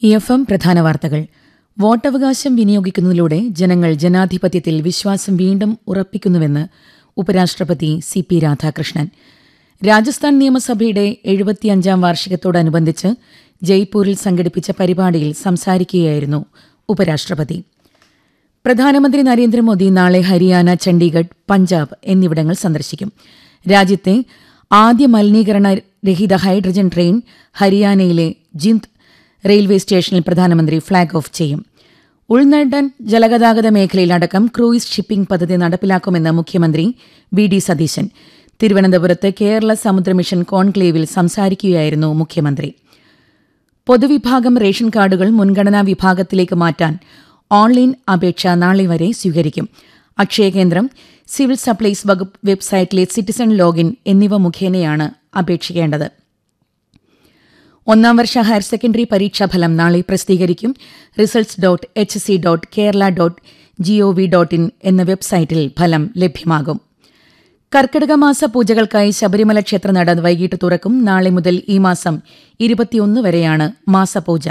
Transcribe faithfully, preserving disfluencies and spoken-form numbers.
E F M പ്രധാന വാർത്തകൾ. വോട്ടവകാശം വിനിയോഗിക്കുന്നതിലൂടെ ജനങ്ങൾ ജനാധിപത്യത്തിൽ വിശ്വാസം വീണ്ടും ഉറപ്പിക്കുന്നുവെന്ന് ഉപരാഷ്ട്രപതി സി പി രാധാകൃഷ്ണൻ. രാജസ്ഥാൻ നിയമസഭയുടെ എഴുപത്തിയഞ്ചാം വാർഷികത്തോടനുബന്ധിച്ച് ജയ്പൂരിൽ സംഘടിപ്പിച്ച പരിപാടിയിൽ സംസാരിക്കുകയായിരുന്നു ഉപരാഷ്ട്രപതി. പ്രധാനമന്ത്രി നരേന്ദ്രമോദി നാളെ ഹരിയാന, ചണ്ഡീഗഡ്, പഞ്ചാബ് എന്നിവിടങ്ങൾ സന്ദർശിക്കും. രാജ്യത്തെ ആദ്യ മലിനീകരണ രഹിത ഹൈഡ്രജൻ ട്രെയിൻ ഹരിയാനയിലെ ജിന്ദ് റെയിൽവേ സ്റ്റേഷനിൽ പ്രധാനമന്ത്രി ഫ്ളാഗ് ഓഫ് ചെയ്യും. ഉൾനാടൻ ജലഗതാഗത മേഖലയിലടക്കം ക്രൂയിസ് ഷിപ്പിംഗ് പദ്ധതി നടപ്പിലാക്കുമെന്ന് മുഖ്യമന്ത്രി വി ഡി സതീശൻ. തിരുവനന്തപുരത്ത് കേരള സമുദ്ര മിഷൻ കോൺക്ലേവിൽ സംസാരിക്കുകയായിരുന്നു മുഖ്യമന്ത്രി. പൊതുവിഭാഗം റേഷൻ കാർഡുകൾ മുൻഗണനാ വിഭാഗത്തിലേക്ക് മാറ്റാൻ ഓൺലൈൻ അപേക്ഷ നാളെ വരെ സ്വീകരിക്കും. അക്ഷയ കേന്ദ്രം, സിവിൽ സപ്ലൈസ് വകുപ്പ് വെബ്സൈറ്റിലെ സിറ്റിസൺ ലോഗിൻ എന്നിവ മുഖേനയാണ് അപേക്ഷിക്കേണ്ടത്. ഒന്നാം വർഷ ഹയർ സെക്കൻഡറി പരീക്ഷാഫലം നാളെ പ്രസിദ്ധീകരിക്കും. Results dot H C dot Kerala dot G O V dot in എന്ന വെബ്സൈറ്റിൽ ഫലം ലഭ്യമാകും. കർക്കിടക മാസ പൂജകൾക്കായി ശബരിമല ക്ഷേത്രനട വൈകിട്ട് തുറക്കും. നാളെ മുതൽ ഈ മാസം ഇരുപത്തിയൊന്ന് വരെയാണ് മാസപൂജ.